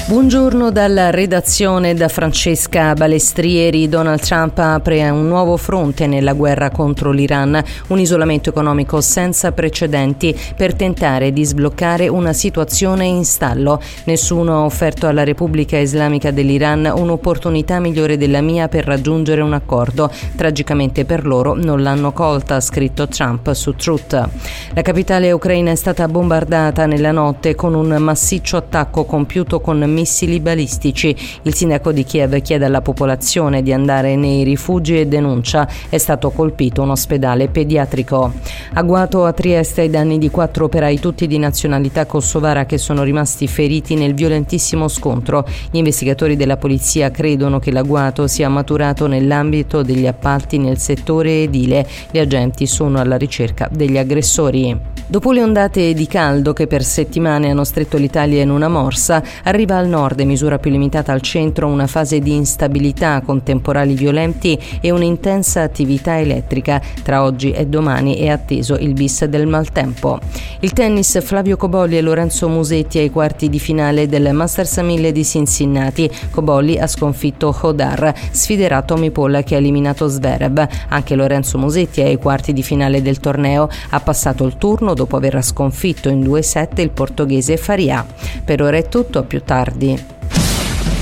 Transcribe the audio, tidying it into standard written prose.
Buongiorno dalla redazione da Francesca Balestrieri. Donald Trump apre un nuovo fronte nella guerra contro l'Iran, un isolamento economico senza precedenti per tentare di sbloccare una situazione in stallo. Nessuno ha offerto alla Repubblica Islamica dell'Iran un'opportunità migliore della mia per raggiungere un accordo. Tragicamente per loro non l'hanno colta, ha scritto Trump su Truth. La capitale ucraina è stata bombardata nella notte con un massiccio attacco compiuto con missili balistici. Il sindaco di Kiev chiede alla popolazione di andare nei rifugi e denuncia: è stato colpito un ospedale pediatrico. Agguato a Trieste ai danni di 4 operai tutti di nazionalità kosovara che sono rimasti feriti nel violentissimo scontro. Gli investigatori della polizia credono che l'agguato sia maturato nell'ambito degli appalti nel settore edile. Gli agenti sono alla ricerca degli aggressori. Dopo le ondate di caldo che per settimane hanno stretto l'Italia in una morsa, arriva al nord, in misura più limitata al centro, una fase di instabilità con temporali violenti e un'intensa attività elettrica. Tra oggi e domani è atteso il bis del maltempo. Il tennis: Flavio Cobolli e Lorenzo Musetti ai quarti di finale del Masters 1000 di Cincinnati. Cobolli ha sconfitto Hodar, sfiderà Tommy Paul che ha eliminato Zverev. Anche Lorenzo Musetti è ai quarti di finale del torneo, ha passato il turno dopo aver sconfitto in 2 set il portoghese Faria. Per ora è tutto, a più tardi.